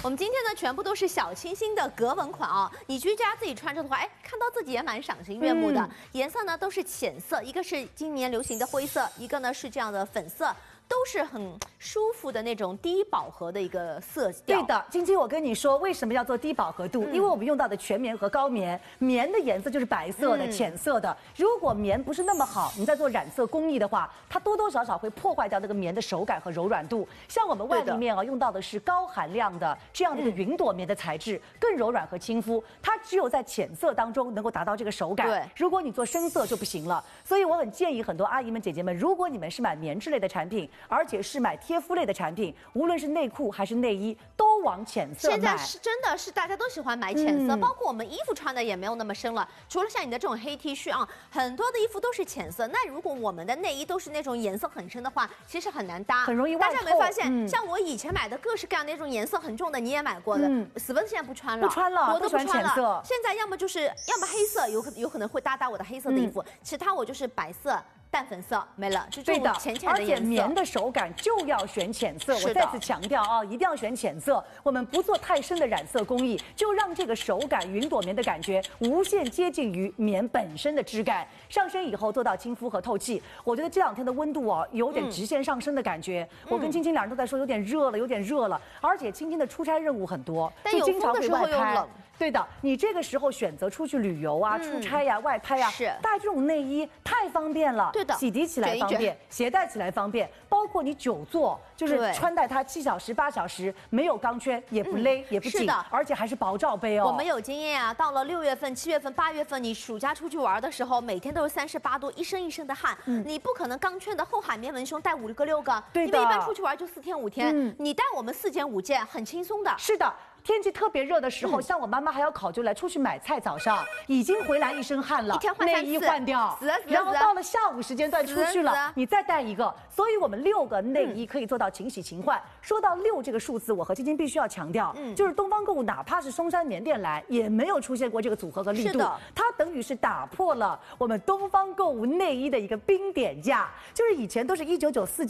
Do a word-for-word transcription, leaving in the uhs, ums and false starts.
我们今天呢，全部都是小清新的格纹款啊。你居家自己穿着的话，哎，看到自己也蛮赏心悦目的。嗯、颜色呢都是浅色，一个是今年流行的灰色，一个呢是这样的粉色。 都是很舒服的那种低饱和的一个色调。 对的，晶晶，我跟你说，为什么要做低饱和度？嗯、因为我们用到的全棉和高棉，棉的颜色就是白色的、嗯、浅色的。如果棉不是那么好，你在做染色工艺的话，它多多少少会破坏掉那个棉的手感和柔软度。像我们外立面啊，用到的是高含量的这样的一个云朵棉的材质，更柔软和亲肤。它只有在浅色当中能够达到这个手感。 对， 如果你做深色就不行了。所以我很建议很多阿姨们、姐姐们，如果你们是买棉质类的产品， 而且是买贴肤类的产品，无论是内裤还是内衣，都往浅色买。 现在是真的是大家都喜欢买浅色，嗯、包括我们衣服穿的也没有那么深了。除了像你的这种黑 T 恤啊，很多的衣服都是浅色。那如果我们的内衣都是那种颜色很深的话，其实很难搭， 很容易外透。 大家有没有发现？嗯、像我以前买的各式各样的那种颜色很重的，你也买过的，嗯、死蚊子现在不穿了， 不穿了， 我都不穿了。 现在要么就是要么黑色，有可有可能会搭搭我的黑色的衣服，嗯、其他我就是白色。 淡粉色没了，就这种浅浅的颜色。 而且棉的手感就要选浅色，我再次强调啊，一定要选浅色。我们不做太深的染色工艺，就让这个手感云朵棉的感觉无限接近于棉本身的质感。上身以后做到亲肤和透气。我觉得这两天的温度哦，有点直线上升的感觉。嗯、我跟青青两人都在说有点热了，有点热了。而且青青的出差任务很多， 就经常会外拍。 对的，你这个时候选择出去旅游啊、嗯、出差呀、啊、外拍呀、啊， 是带这种内衣太方便了。 对的， 洗涤起来方便，携带起来方便，包括你久坐，就是穿戴它七小时、八小时，没有钢圈，也不勒，嗯、也不紧， 是的， 而且还是薄罩杯哦。 我们有经验啊，到了六月份、七月份、八月份，你暑假出去玩的时候，每天都是三十八度，一身一身的汗，嗯、你不可能钢圈的厚海绵文胸带五个六个， 对的， 因为一般出去玩就四天五天，嗯、你带我们四件五件，很轻松的。 是的。 天气特别热的时候，嗯、像我妈妈还要考究来出去买菜，早上已经回来一身汗了，内衣换掉，然后到了下午时间段出去了，你再带一个，所以我们六个内衣可以做到勤洗勤换。嗯、说到六这个数字，我和晶晶必须要强调，嗯、就是东方购物哪怕是松山棉店来，也没有出现过这个组合和力度，它等于是打破了我们东方购物内衣的一个冰点价，就是以前都是一九九四。